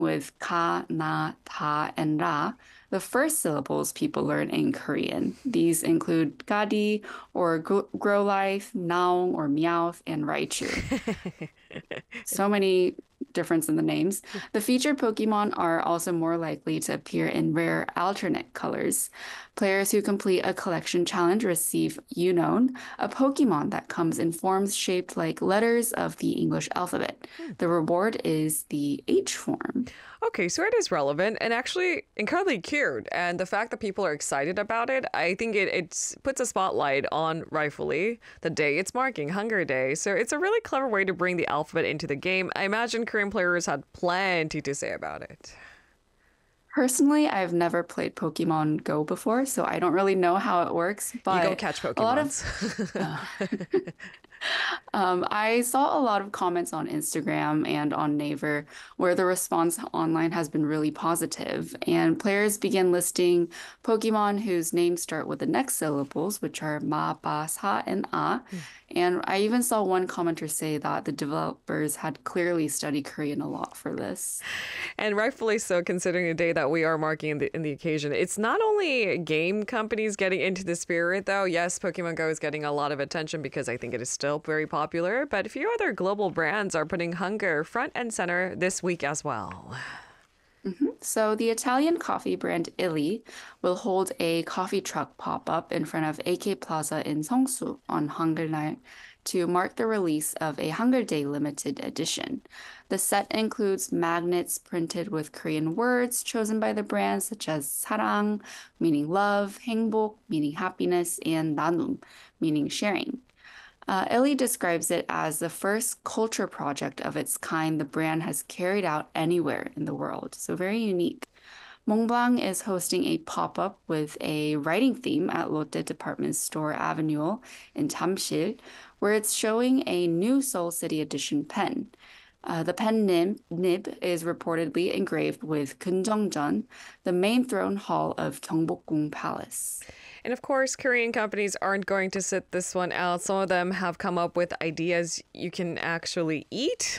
with ka, na, ta, and ra, the first syllables people learn in Korean. These include gadi or grow life, naong or meowth, and raichu. So many difference in the names. The featured Pokemon are also more likely to appear in rare alternate colors. Players who complete a collection challenge receive Unknown, a Pokemon that comes in forms shaped like letters of the English alphabet. The reward is the H form. Okay, so it is relevant and actually incredibly cute. And the fact that people are excited about it, I think it puts a spotlight on, rightfully, the day it's marking, Hunger Day. So it's a really clever way to bring the alphabet into the game. I imagine Korean players had plenty to say about it. Personally, I've never played Pokemon Go before, so I don't really know how it works, You go but catch a lot of Pokemons. uh, I saw a lot of comments on Instagram and on Naver where the response online has been really positive, and players begin listing Pokemon whose names start with the next syllables, which are ma, ba, sa, and a. And I even saw one commenter say that the developers had clearly studied Korean a lot for this. And rightfully so, considering the day that we are marking in the occasion. It's not only game companies getting into the spirit, though. Yes, Pokemon Go is getting a lot of attention because I think it is still very popular. But a few other global brands are putting hunger front and center this week as well. So, the Italian coffee brand Illy will hold a coffee truck pop-up in front of AK Plaza in Seongsu on Hangul Night to mark the release of a Hunger Day limited edition. The set includes magnets printed with Korean words chosen by the brand, such as sarang, meaning love, 행복, meaning happiness, and 나눔, meaning sharing. Ellie describes it as the first culture project of its kind the brand has carried out anywhere in the world. So very unique. Mongbang is hosting a pop-up with a writing theme at Lotte Department Store Avenue in Tamsil, where it's showing a new Seoul City edition pen. The pen nib is reportedly engraved with Kunjeongjeon, the main throne hall of Gyeongbokgung Palace. And of course, Korean companies aren't going to sit this one out. Some of them have come up with ideas you can actually eat.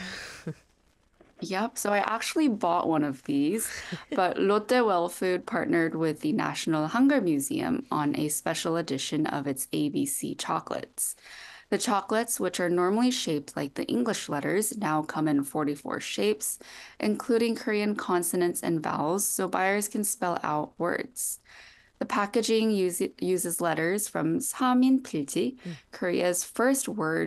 Yep, so I actually bought one of these, but Lotte Well Food partnered with the National Hunger Museum on a special edition of its ABC chocolates. The chocolates, which are normally shaped like the English letters, now come in 44 shapes, including Korean consonants and vowels, so buyers can spell out words. The packaging uses letters from Samin Pilji, Korea's first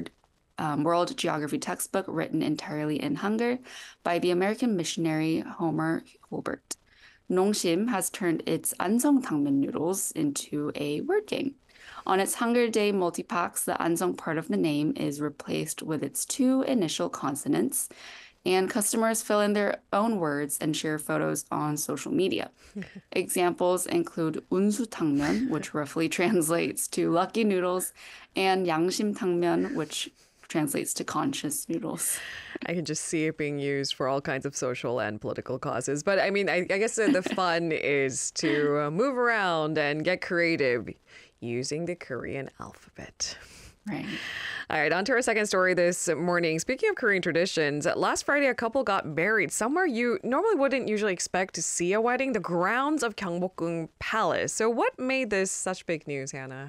world geography textbook written entirely in Hangul by the American missionary Homer Hulbert. Nongshim has turned its Ansong Tangmin noodles into a word game. On its Hunger Day multi-packs, the Ansong part of the name is replaced with its two initial consonants, and customers fill in their own words and share photos on social media. Examples include unsu tangmyeon, which roughly translates to lucky noodles, and yangshim tangmyeon, which translates to conscious noodles. I can just see it being used for all kinds of social and political causes. But I mean, I guess the fun is to move around and get creative using the Korean alphabet. Right. All right, on to our second story this morning. Speaking of Korean traditions, last Friday a couple got married somewhere you normally wouldn't usually expect to see a wedding, the grounds of Gyeongbokgung Palace. So what made this such big news, Hannah?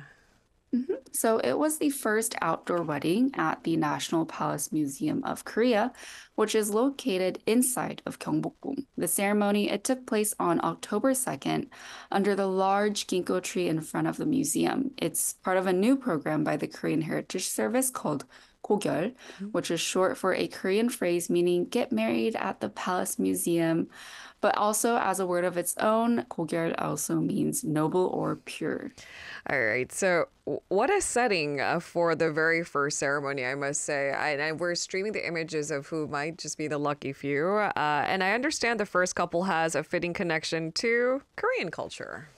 So it was the first outdoor wedding at the National Palace Museum of Korea, which is located inside of Gyeongbokgung. The ceremony, it took place on October 2nd under the large ginkgo tree in front of the museum. It's part of a new program by the Korean Heritage Service called 고결, which is short for a Korean phrase meaning get married at the Palace Museum, but also as a word of its own, 고결 also means noble or pure. All right, so what a setting for the very first ceremony, I must say. We're streaming the images of who might just be the lucky few. And I understand the first couple has a fitting connection to Korean culture.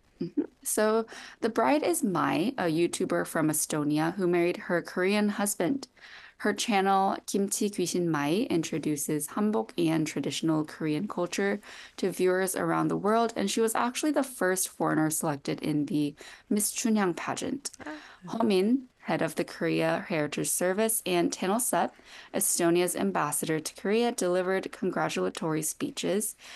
So the bride is Mai, a YouTuber from Estonia who married her Korean husband. Her channel, Kimchi Gwishin Mai, introduces hanbok and traditional Korean culture to viewers around the world, and she was actually the first foreigner selected in the Miss Chunyang pageant. Homin head of the Korea Heritage Service, and Tanel Sep, Estonia's ambassador to Korea, delivered congratulatory speeches.